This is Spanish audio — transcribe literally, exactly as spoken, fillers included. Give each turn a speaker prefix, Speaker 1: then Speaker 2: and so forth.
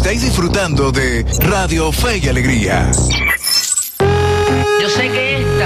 Speaker 1: Estáis disfrutando de Radio Fe y Alegría.
Speaker 2: Yo sé que esta